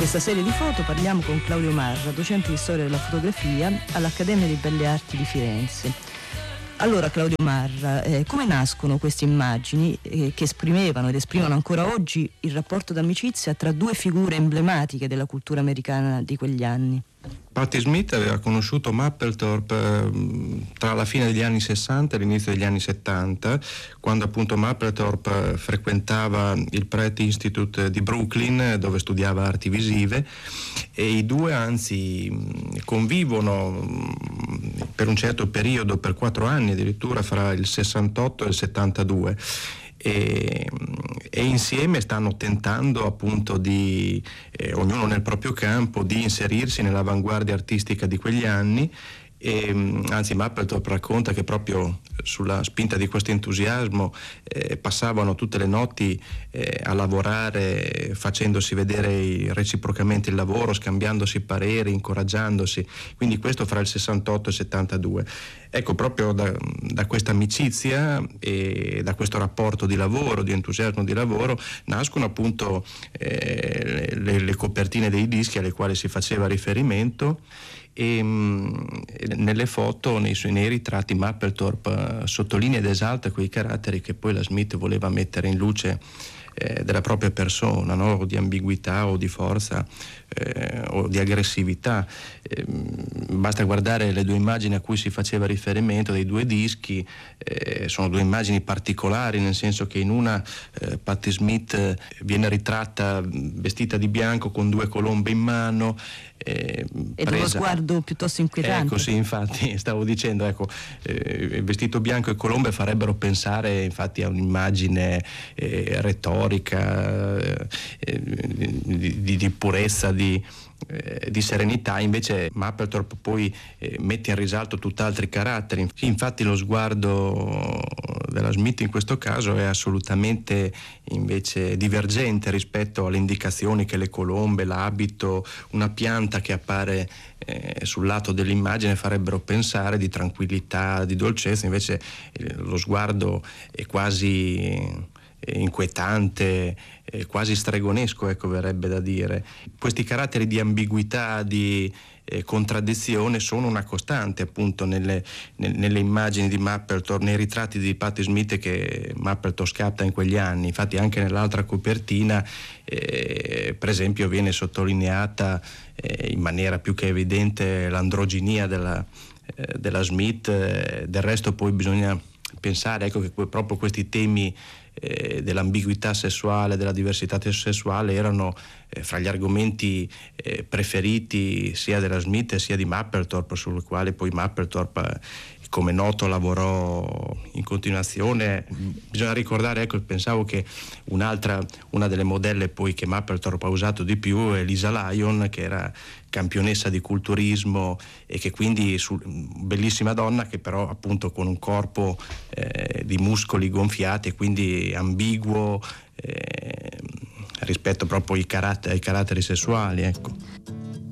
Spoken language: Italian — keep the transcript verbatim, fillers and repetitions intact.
questa serie di foto parliamo con Claudio Marra, docente di storia della fotografia all'Accademia di Belle Arti di Firenze. Allora Claudio Marra, eh, come nascono queste immagini eh, che esprimevano ed esprimono ancora oggi il rapporto d'amicizia tra due figure emblematiche della cultura americana di quegli anni? Patti Smith aveva conosciuto Mapplethorpe eh, tra la fine degli anni sessanta e l'inizio degli anni settanta, quando appunto Mapplethorpe frequentava il Pratt Institute di Brooklyn, dove studiava arti visive, e i due anzi convivono per un certo periodo, per quattro anni addirittura, fra il sessantotto e il settantadue. E, e insieme stanno tentando appunto di, eh, ognuno nel proprio campo, di inserirsi nell'avanguardia artistica di quegli anni. E, anzi Mapplethorpe racconta che proprio sulla spinta di questo entusiasmo eh, passavano tutte le notti eh, a lavorare, facendosi vedere reciprocamente il lavoro, scambiandosi pareri, incoraggiandosi, quindi questo fra il sessantotto e il settantadue. Ecco, proprio da, da questa amicizia e da questo rapporto di lavoro, di entusiasmo di lavoro, nascono appunto eh, le, le copertine dei dischi alle quali si faceva riferimento. E mh, nelle foto, nei suoi nei ritratti, Mapplethorpe uh, sottolinea ed esalta quei caratteri che poi la Smith voleva mettere in luce eh, della propria persona, no? O di ambiguità o di forza eh, o di aggressività. Eh, basta guardare le due immagini a cui si faceva riferimento dei due dischi, eh, sono due immagini particolari, nel senso che in una eh, Patti Smith viene ritratta vestita di bianco con due colombe in mano, Eh, ed uno sguardo piuttosto inquietante. Ecco, sì, infatti stavo dicendo, ecco, eh, vestito bianco e colombe farebbero pensare infatti a un'immagine eh, retorica, eh, di, di, di purezza, di, eh, di serenità. Invece Mapplethorpe poi eh, mette in risalto tutt'altri caratteri. Sì, infatti lo sguardo della Smith in questo caso è assolutamente invece divergente rispetto alle indicazioni che le colombe, l'abito, una pianta che appare eh, sul lato dell'immagine farebbero pensare di tranquillità, di dolcezza. Invece eh, lo sguardo è quasi eh, inquietante, eh, quasi stregonesco, ecco, verrebbe da dire. Questi caratteri di ambiguità, di eh, contraddizione sono una costante appunto nelle, nel, nelle immagini di Mapplethorpe, nei ritratti di Patti Smith che Mapplethorpe scatta in quegli anni. Infatti anche nell'altra copertina eh, per esempio viene sottolineata eh, in maniera più che evidente l'androginia della, eh, della Smith. Eh, del resto poi bisogna pensare, ecco, che proprio questi temi eh, dell'ambiguità sessuale, della diversità sessuale erano eh, fra gli argomenti eh, preferiti sia della Smith sia di Mapplethorpe, sul quale poi Mapplethorpe, eh, come noto, lavorò in continuazione. Bisogna ricordare, ecco, pensavo che un'altra, una delle modelle poi che Mapplethorpe ha usato di più è Lisa Lyon, che era campionessa di culturismo e che quindi su, bellissima donna, che però appunto con un corpo eh, di muscoli gonfiati e quindi ambiguo eh, rispetto proprio ai caratteri, ai caratteri sessuali, ecco.